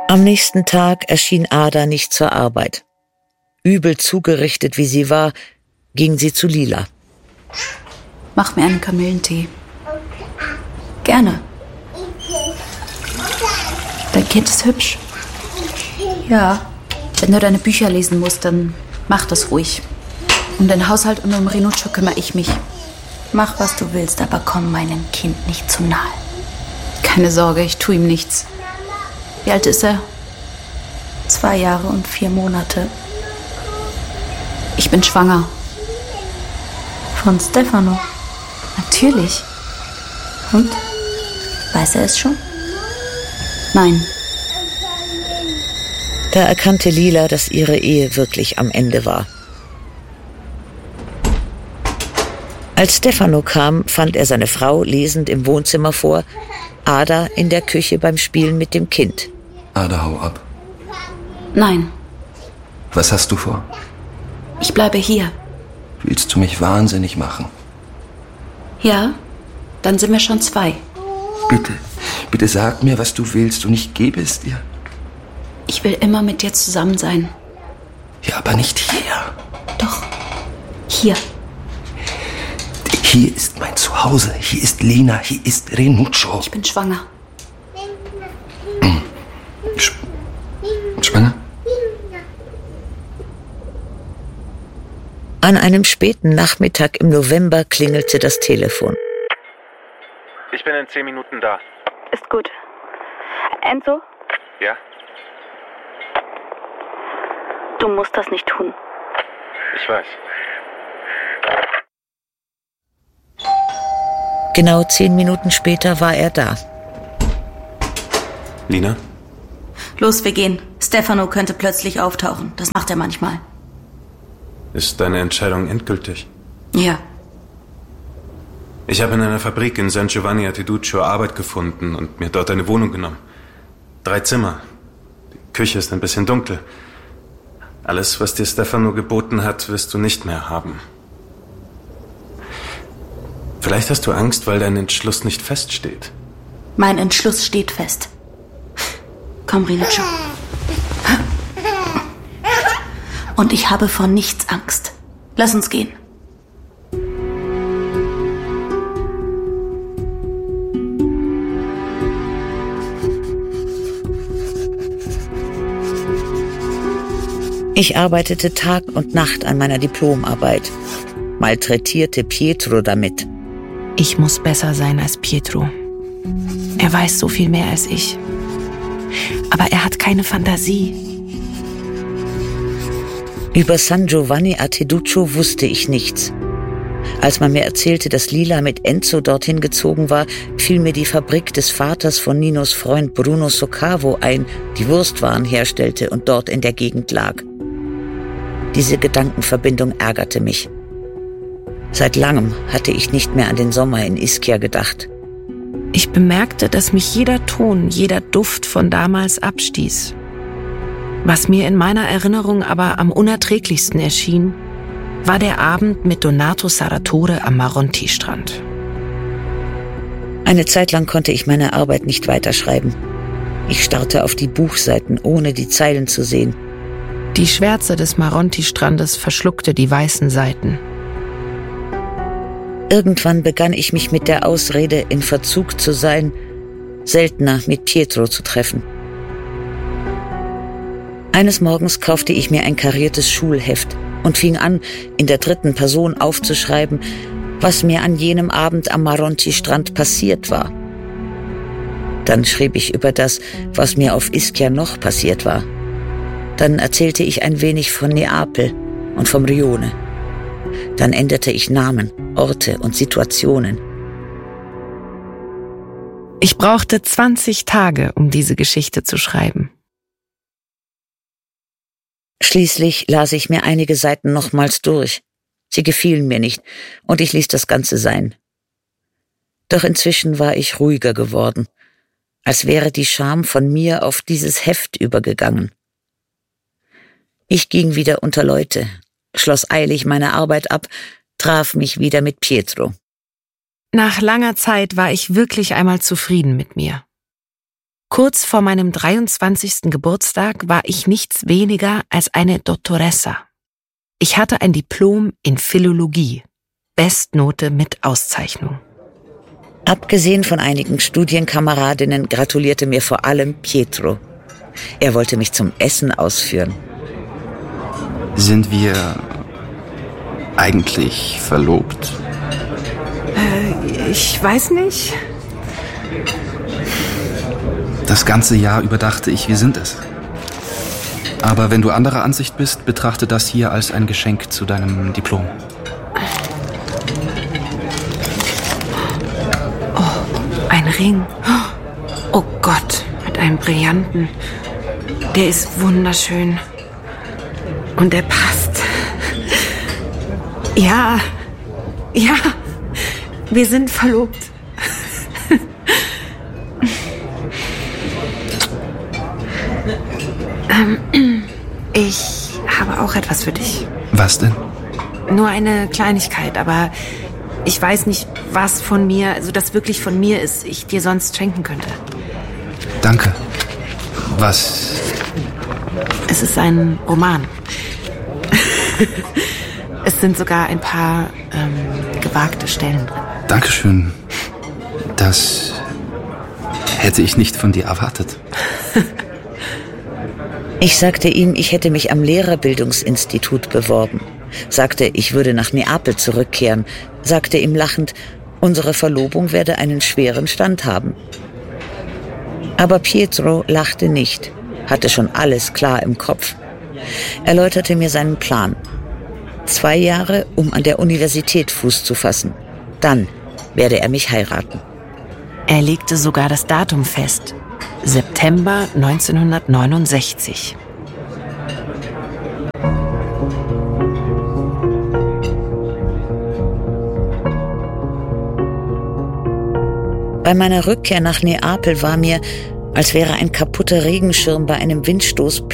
Am nächsten Tag erschien Ada nicht zur Arbeit. Übel zugerichtet wie sie war, ging sie zu Lila. Mach mir einen Kamillentee. Gerne. Dein Kind ist hübsch. Ja. Wenn du deine Bücher lesen musst, dann mach das ruhig. Um den Haushalt und um Rinuccio kümmere ich mich. Mach, was du willst, aber komm meinem Kind nicht zu nahe. Keine Sorge, ich tue ihm nichts. Wie alt ist er? 2 Jahre und 4 Monate. Ich bin schwanger. Von Stefano. Natürlich. Und? Weiß er es schon? Nein. Da erkannte Lila, dass ihre Ehe wirklich am Ende war. Als Stefano kam, fand er seine Frau lesend im Wohnzimmer vor, Ada in der Küche beim Spielen mit dem Kind. Ada, hau ab. Nein. Was hast du vor? Ich bleibe hier. Willst du mich wahnsinnig machen? Ja, dann sind wir schon 2. Bitte sag mir, was du willst und ich gebe es dir. Ich will immer mit dir zusammen sein. Ja, aber nicht hier. Doch, hier. Hier ist mein Zuhause, hier ist Lina, hier ist Rinuccio. Ich bin schwanger. Schwanger? An einem späten Nachmittag im November klingelte das Telefon. Ich bin in 10 Minuten da. Ist gut. Enzo? Ja? Du musst das nicht tun. Ich weiß. Genau 10 Minuten später war er da. Lina? Los, wir gehen. Stefano könnte plötzlich auftauchen. Das macht er manchmal. Ist deine Entscheidung endgültig? Ja. Ich habe in einer Fabrik in San Giovanni a Teduccio Arbeit gefunden und mir dort eine Wohnung genommen. 3 Zimmer. Die Küche ist ein bisschen dunkel. Alles, was dir Stefano geboten hat, wirst du nicht mehr haben. Vielleicht hast du Angst, weil dein Entschluss nicht feststeht. Mein Entschluss steht fest. Komm, Rinuccio. Und ich habe vor nichts Angst. Lass uns gehen. Ich arbeitete Tag und Nacht an meiner Diplomarbeit, malträtierte Pietro damit. Ich muss besser sein als Pietro. Er weiß so viel mehr als ich. Aber er hat keine Fantasie. Über San Giovanni a Teduccio wusste ich nichts. Als man mir erzählte, dass Lila mit Enzo dorthin gezogen war, fiel mir die Fabrik des Vaters von Ninos Freund Bruno Soccavo ein, die Wurstwaren herstellte und dort in der Gegend lag. Diese Gedankenverbindung ärgerte mich. Seit langem hatte ich nicht mehr an den Sommer in Ischia gedacht. Ich bemerkte, dass mich jeder Ton, jeder Duft von damals abstieß. Was mir in meiner Erinnerung aber am unerträglichsten erschien, war der Abend mit Donato Sarratore am Maronti-Strand. Eine Zeit lang konnte ich meine Arbeit nicht weiterschreiben. Ich starrte auf die Buchseiten, ohne die Zeilen zu sehen. Die Schwärze des Maronti-Strandes verschluckte die weißen Seiten. Irgendwann begann ich mich mit der Ausrede, in Verzug zu sein, seltener mit Pietro zu treffen. Eines Morgens kaufte ich mir ein kariertes Schulheft und fing an, in der 3. Person aufzuschreiben, was mir an jenem Abend am Maronti-Strand passiert war. Dann schrieb ich über das, was mir auf Ischia noch passiert war. Dann erzählte ich ein wenig von Neapel und vom Rione. Dann änderte ich Namen, Orte und Situationen. Ich brauchte 20 Tage, um diese Geschichte zu schreiben. Schließlich las ich mir einige Seiten nochmals durch. Sie gefielen mir nicht und ich ließ das Ganze sein. Doch inzwischen war ich ruhiger geworden, als wäre die Scham von mir auf dieses Heft übergegangen. Ich ging wieder unter Leute, schloss eilig meine Arbeit ab, traf mich wieder mit Pietro. Nach langer Zeit war ich wirklich einmal zufrieden mit mir. Kurz vor meinem 23. Geburtstag war ich nichts weniger als eine Dottoressa. Ich hatte ein Diplom in Philologie, Bestnote mit Auszeichnung. Abgesehen von einigen Studienkameradinnen gratulierte mir vor allem Pietro. Er wollte mich zum Essen ausführen. Sind wir eigentlich verlobt? Ich weiß nicht. Das ganze Jahr über dachte ich, wir sind es. Aber wenn du anderer Ansicht bist, betrachte das hier als ein Geschenk zu deinem Diplom. Oh, ein Ring. Oh Gott, mit einem Brillanten. Der ist wunderschön. Und der passt. Ja, wir sind verlobt. Ich habe auch etwas für dich. Was denn? Nur eine Kleinigkeit, aber ich weiß nicht, was von mir, also das wirklich von mir ist, ich dir sonst schenken könnte. Danke. Was? Es ist ein Roman. Es sind sogar ein paar gewagte Stellen drin. Dankeschön. Das hätte ich nicht von dir erwartet. Ich sagte ihm, ich hätte mich am Lehrerbildungsinstitut beworben. Sagte, ich würde nach Neapel zurückkehren. Sagte ihm lachend, unsere Verlobung werde einen schweren Stand haben. Aber Pietro lachte nicht, hatte schon alles klar im Kopf. Erläuterte mir seinen Plan. 2 Jahre, um an der Universität Fuß zu fassen. Dann werde er mich heiraten. Er legte sogar das Datum fest. September 1969. Bei meiner Rückkehr nach Neapel war mir, als wäre ein kaputter Regenschirm bei einem Windstoß